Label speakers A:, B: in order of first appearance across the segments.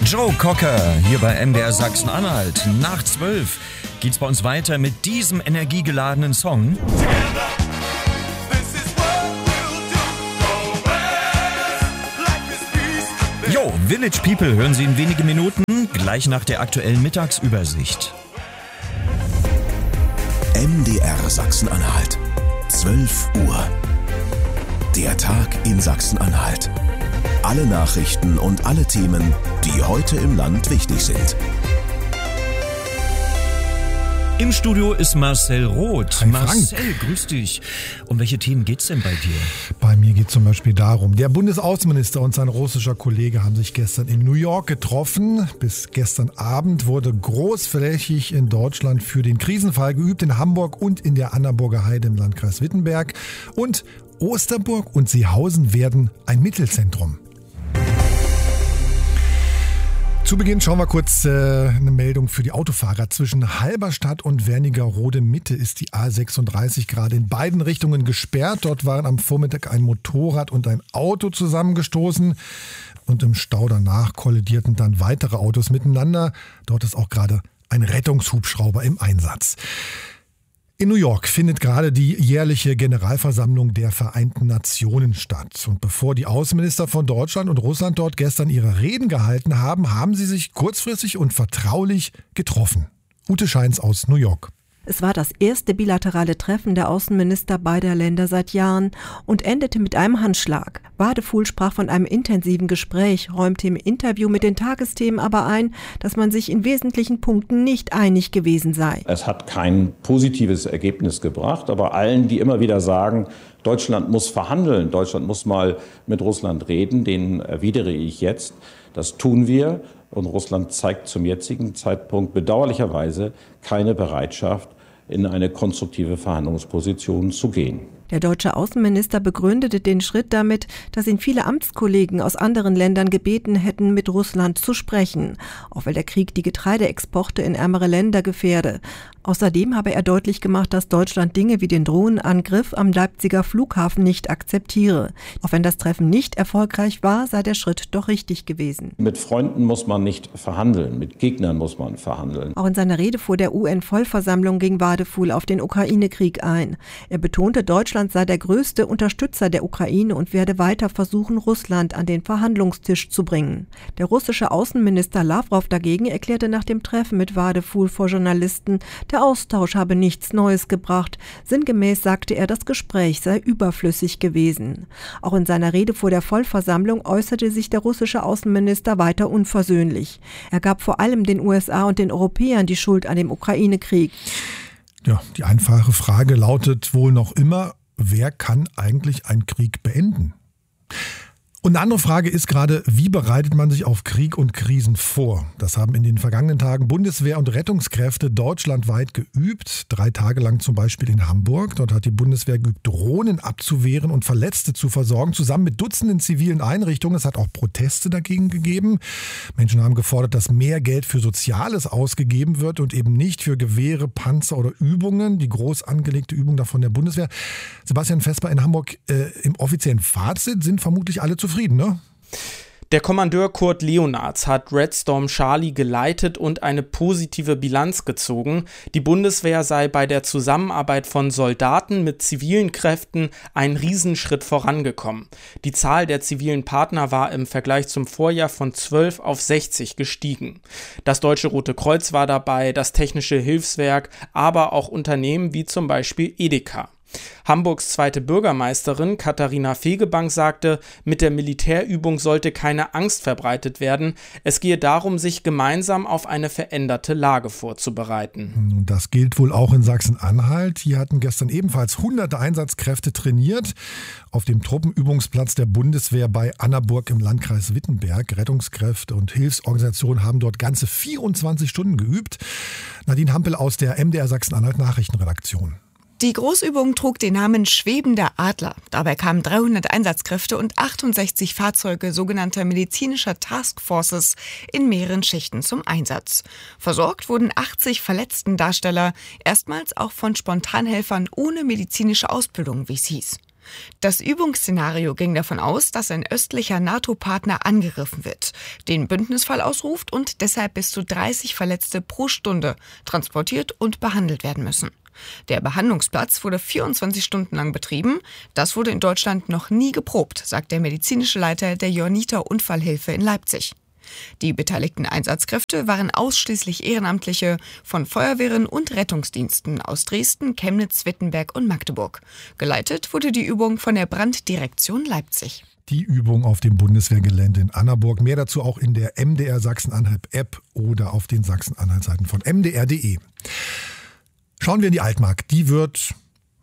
A: Joe Cocker hier bei MDR Sachsen-Anhalt. Nach 12 geht's bei uns weiter mit diesem energiegeladenen Song. Jo, Village People hören Sie in wenigen Minuten, gleich nach der aktuellen Mittagsübersicht.
B: MDR Sachsen-Anhalt, 12 Uhr. Der Tag in Sachsen-Anhalt. Alle Nachrichten und alle Themen, die heute im Land wichtig sind.
A: Im Studio ist Marcel Roth.
C: Hi,
A: Marcel, grüß dich. Um welche Themen geht's denn bei dir?
C: Bei mir geht es zum Beispiel darum, der Bundesaußenminister und sein russischer Kollege haben sich gestern in New York getroffen. Bis gestern Abend wurde großflächig in Deutschland für den Krisenfall geübt, in Hamburg und in der Annaburger Heide im Landkreis Wittenberg. Und Osterburg und Seehausen werden ein Mittelzentrum. Zu Beginn schauen wir kurz eine Meldung für die Autofahrer. Zwischen Halberstadt und Wernigerode Mitte ist die A36 gerade in beiden Richtungen gesperrt. Dort waren am Vormittag ein Motorrad und ein Auto zusammengestoßen. Und im Stau danach kollidierten dann weitere Autos miteinander. Dort ist auch gerade ein Rettungshubschrauber im Einsatz. In New York findet gerade die jährliche Generalversammlung der Vereinten Nationen statt. Und bevor die Außenminister von Deutschland und Russland dort gestern ihre Reden gehalten haben, haben sie sich kurzfristig und vertraulich getroffen. Ute Scheins aus New York.
D: Es war das erste bilaterale Treffen der Außenminister beider Länder seit Jahren und endete mit einem Handschlag. Wadefuhl sprach von einem intensiven Gespräch, räumte im Interview mit den Tagesthemen aber ein, dass man sich in wesentlichen Punkten nicht einig gewesen sei.
E: Es hat kein positives Ergebnis gebracht, aber allen, die immer wieder sagen, Deutschland muss verhandeln, Deutschland muss mal mit Russland reden, denen erwidere ich jetzt, das tun wir. Und Russland zeigt zum jetzigen Zeitpunkt bedauerlicherweise keine Bereitschaft, in eine konstruktive Verhandlungsposition zu gehen.
D: Der deutsche Außenminister begründete den Schritt damit, dass ihn viele Amtskollegen aus anderen Ländern gebeten hätten, mit Russland zu sprechen, auch weil der Krieg die Getreideexporte in ärmere Länder gefährde. Außerdem habe er deutlich gemacht, dass Deutschland Dinge wie den Drohnenangriff am Leipziger Flughafen nicht akzeptiere. Auch wenn das Treffen nicht erfolgreich war, sei der Schritt doch richtig gewesen.
E: Mit Freunden muss man nicht verhandeln, mit Gegnern muss man verhandeln.
D: Auch in seiner Rede vor der UN-Vollversammlung ging Wadefuhl auf den Ukraine-Krieg ein. Er betonte, Deutschland sei der größte Unterstützer der Ukraine und werde weiter versuchen, Russland an den Verhandlungstisch zu bringen. Der russische Außenminister Lavrov dagegen erklärte nach dem Treffen mit Wadefuhl vor Journalisten, der Austausch habe nichts Neues gebracht. Sinngemäß sagte er, das Gespräch sei überflüssig gewesen. Auch in seiner Rede vor der Vollversammlung äußerte sich der russische Außenminister weiter unversöhnlich. Er gab vor allem den USA und den Europäern die Schuld an dem Ukraine-Krieg.
C: Ja, die einfache Frage lautet wohl noch immer, wer kann eigentlich einen Krieg beenden? Und eine andere Frage ist gerade, wie bereitet man sich auf Krieg und Krisen vor? Das haben in den vergangenen Tagen Bundeswehr und Rettungskräfte deutschlandweit geübt. 3 Tage lang zum Beispiel in Hamburg. Dort hat die Bundeswehr geübt, Drohnen abzuwehren und Verletzte zu versorgen, zusammen mit Dutzenden zivilen Einrichtungen. Es hat auch Proteste dagegen gegeben. Menschen haben gefordert, dass mehr Geld für Soziales ausgegeben wird und eben nicht für Gewehre, Panzer oder Übungen. Die groß angelegte Übung davon der Bundeswehr. Sebastian Vesper in Hamburg, im offiziellen Fazit sind vermutlich alle zufrieden, ne?
F: Der Kommandeur Kurt Leonards hat Red Storm Charlie geleitet und eine positive Bilanz gezogen. Die Bundeswehr sei bei der Zusammenarbeit von Soldaten mit zivilen Kräften einen Riesenschritt vorangekommen. Die Zahl der zivilen Partner war im Vergleich zum Vorjahr von 12 auf 60 gestiegen. Das Deutsche Rote Kreuz war dabei, das Technische Hilfswerk, aber auch Unternehmen wie zum Beispiel Edeka. Hamburgs zweite Bürgermeisterin Katharina Fegebank sagte, mit der Militärübung sollte keine Angst verbreitet werden. Es gehe darum, sich gemeinsam auf eine veränderte Lage vorzubereiten.
C: Das gilt wohl auch in Sachsen-Anhalt. Hier hatten gestern ebenfalls hunderte Einsatzkräfte trainiert. Auf dem Truppenübungsplatz der Bundeswehr bei Annaburg im Landkreis Wittenberg. Rettungskräfte und Hilfsorganisationen haben dort ganze 24 Stunden geübt. Nadine Hampel aus der MDR Sachsen-Anhalt Nachrichtenredaktion.
G: Die Großübung trug den Namen Schwebender Adler. Dabei kamen 300 Einsatzkräfte und 68 Fahrzeuge sogenannter medizinischer Taskforces in mehreren Schichten zum Einsatz. Versorgt wurden 80 Verletztendarsteller, erstmals auch von Spontanhelfern ohne medizinische Ausbildung, wie es hieß. Das Übungsszenario ging davon aus, dass ein östlicher NATO-Partner angegriffen wird, den Bündnisfall ausruft und deshalb bis zu 30 Verletzte pro Stunde transportiert und behandelt werden müssen. Der Behandlungsplatz wurde 24 Stunden lang betrieben. Das wurde in Deutschland noch nie geprobt, sagt der medizinische Leiter der Johanniter Unfallhilfe in Leipzig. Die beteiligten Einsatzkräfte waren ausschließlich Ehrenamtliche von Feuerwehren und Rettungsdiensten aus Dresden, Chemnitz, Wittenberg und Magdeburg. Geleitet wurde die Übung von der Branddirektion Leipzig.
C: Die Übung auf dem Bundeswehrgelände in Annaburg. Mehr dazu auch in der MDR Sachsen-Anhalt-App oder auf den Sachsen-Anhalt-Seiten von mdr.de. Schauen wir in die Altmark. Die wird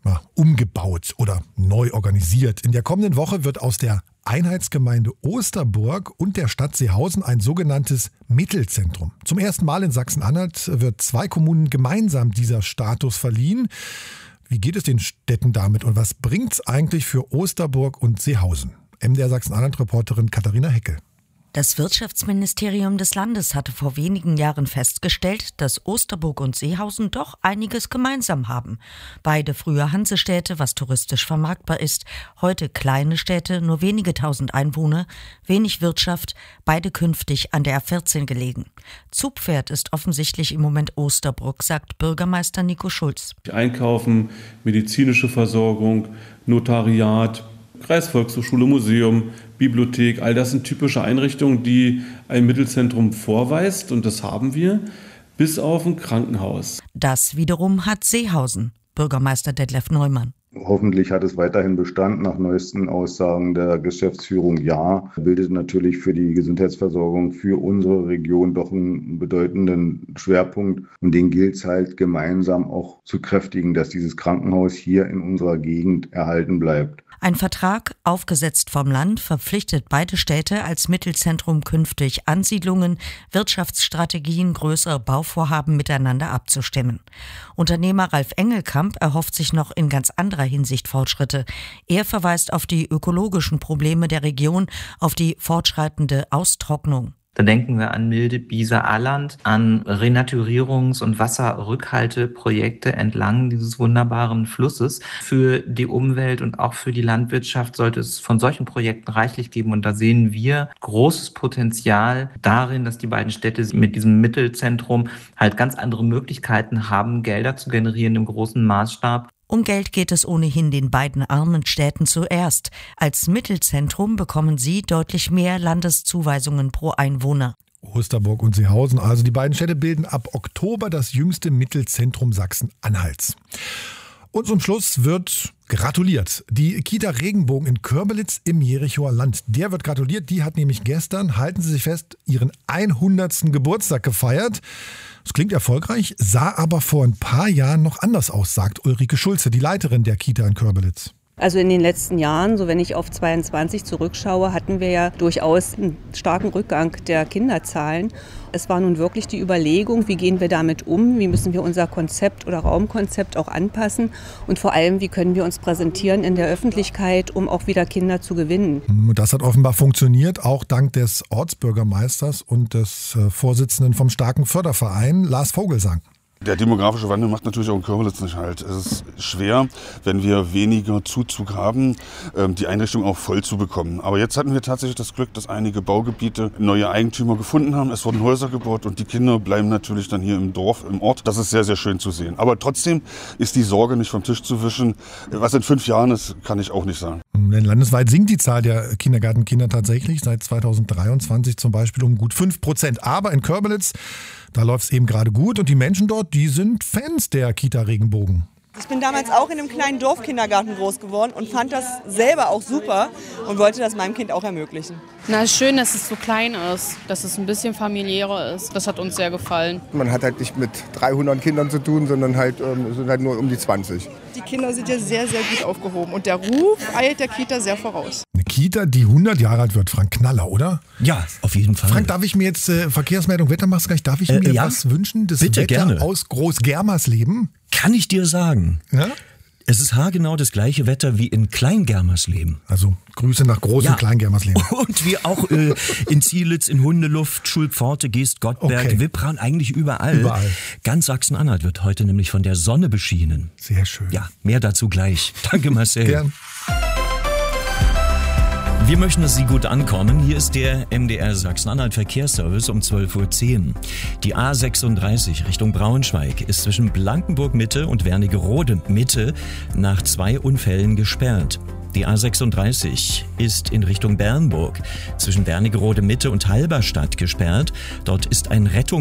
C: umgebaut oder neu organisiert. In der kommenden Woche wird aus der Einheitsgemeinde Osterburg und der Stadt Seehausen ein sogenanntes Mittelzentrum. Zum ersten Mal in Sachsen-Anhalt wird 2 Kommunen gemeinsam dieser Status verliehen. Wie geht es den Städten damit und was bringt es eigentlich für Osterburg und Seehausen? MDR Sachsen-Anhalt-Reporterin Katharina Hecke.
H: Das Wirtschaftsministerium des Landes hatte vor wenigen Jahren festgestellt, dass Osterburg und Seehausen doch einiges gemeinsam haben. Beide früher Hansestädte, was touristisch vermarktbar ist, heute kleine Städte, nur wenige tausend Einwohner, wenig Wirtschaft, beide künftig an der A14 gelegen. Zugpferd ist offensichtlich im Moment Osterburg, sagt Bürgermeister Nico Schulz.
I: Einkaufen, medizinische Versorgung, Notariat, Kreisvolkshochschule, Museum, Bibliothek, all das sind typische Einrichtungen, die ein Mittelzentrum vorweist und das haben wir, bis auf ein Krankenhaus.
H: Das wiederum hat Seehausen, Bürgermeister Detlef Neumann.
J: Hoffentlich hat es weiterhin Bestand. Nach neuesten Aussagen der Geschäftsführung ja. Bildet natürlich für die Gesundheitsversorgung für unsere Region doch einen bedeutenden Schwerpunkt. Und den gilt es halt gemeinsam auch zu kräftigen, dass dieses Krankenhaus hier in unserer Gegend erhalten bleibt.
H: Ein Vertrag, aufgesetzt vom Land, verpflichtet beide Städte als Mittelzentrum künftig Ansiedlungen, Wirtschaftsstrategien, größere Bauvorhaben miteinander abzustimmen. Unternehmer Ralf Engelkamp erhofft sich noch in ganz anderer Hinsicht Fortschritte. Er verweist auf die ökologischen Probleme der Region, auf die fortschreitende Austrocknung.
K: Da denken wir an Milde, Bieser, Alland, an Renaturierungs- und Wasserrückhalteprojekte entlang dieses wunderbaren Flusses. Für die Umwelt und auch für die Landwirtschaft sollte es von solchen Projekten reichlich geben. Und da sehen wir großes Potenzial darin, dass die beiden Städte mit diesem Mittelzentrum halt ganz andere Möglichkeiten haben, Gelder zu generieren im großen Maßstab.
H: Um Geld geht es ohnehin den beiden armen Städten zuerst. Als Mittelzentrum bekommen sie deutlich mehr Landeszuweisungen pro Einwohner.
C: Osterburg und Seehausen, also die beiden Städte, bilden ab Oktober das jüngste Mittelzentrum Sachsen-Anhalts. Und zum Schluss wird gratuliert. Die Kita Regenbogen in Körbelitz im Jerichoer Land, der wird gratuliert. Die hat nämlich gestern, halten Sie sich fest, ihren 100. Geburtstag gefeiert. Das klingt erfolgreich, sah aber vor ein paar Jahren noch anders aus, sagt Ulrike Schulze, die Leiterin der Kita in Körbelitz.
L: Also in den letzten Jahren, so wenn ich auf 22 zurückschaue, hatten wir ja durchaus einen starken Rückgang der Kinderzahlen. Es war nun wirklich die Überlegung, wie gehen wir damit um, wie müssen wir unser Konzept oder Raumkonzept auch anpassen und vor allem, wie können wir uns präsentieren in der Öffentlichkeit, um auch wieder Kinder zu gewinnen.
C: Das hat offenbar funktioniert, auch dank des Ortsbürgermeisters und des Vorsitzenden vom starken Förderverein, Lars Vogelsang.
M: Der demografische Wandel macht natürlich auch in Körbelitz nicht halt. Es ist schwer, wenn wir weniger Zuzug haben, die Einrichtung auch voll zu bekommen. Aber jetzt hatten wir tatsächlich das Glück, dass einige Baugebiete neue Eigentümer gefunden haben. Es wurden Häuser gebaut und die Kinder bleiben natürlich dann hier im Dorf, im Ort. Das ist sehr, sehr schön zu sehen. Aber trotzdem ist die Sorge nicht vom Tisch zu wischen. Was in 5 Jahren ist, kann ich auch nicht sagen.
C: Denn landesweit sinkt die Zahl der Kindergartenkinder tatsächlich seit 2023 zum Beispiel um gut 5%. Aber in Körbelitz, da läuft es eben gerade gut und die Menschen dort, die sind Fans der Kita Regenbogen.
N: Ich bin damals auch in einem kleinen Dorfkindergarten groß geworden und fand das selber auch super und wollte das meinem Kind auch ermöglichen.
O: Na, es ist schön, dass es so klein ist, dass es ein bisschen familiärer ist. Das hat uns sehr gefallen.
P: Man hat halt nicht mit 300 Kindern zu tun, sondern sind halt nur um die 20.
Q: Die Kinder sind ja sehr, sehr gut aufgehoben und der Ruf eilt der Kita sehr voraus.
C: Eine Kita, die 100 Jahre alt wird, Frank Knaller, oder?
A: Ja, auf jeden Fall.
C: Frank, darf ich mir jetzt Verkehrsmeldung, Wettermachsgleich, darf ich mir was wünschen? Das
A: bitte,
C: Wetter
A: gerne.
C: Aus Groß-Germersleben?
A: Kann ich dir sagen.
C: Ja?
A: Es ist haargenau das gleiche Wetter wie in Klein-Germersleben.
C: Also Grüße nach Groß- und Klein-Germersleben.
A: Und wie auch in Zielitz, in Hundeluft, Schulpforte, Geest, Gottberg, Wippran, eigentlich überall. Ganz Sachsen-Anhalt wird heute nämlich von der Sonne beschienen.
C: Sehr schön.
A: Ja, mehr dazu gleich. Danke, Marcel.
C: Gern.
A: Wir möchten, dass Sie gut ankommen. Hier ist der MDR Sachsen-Anhalt Verkehrsservice um 12:10 Uhr. Die A36 Richtung Braunschweig ist zwischen Blankenburg Mitte und Wernigerode Mitte nach 2 Unfällen gesperrt. Die A36 ist in Richtung Bernburg zwischen Wernigerode Mitte und Halberstadt gesperrt. Dort ist ein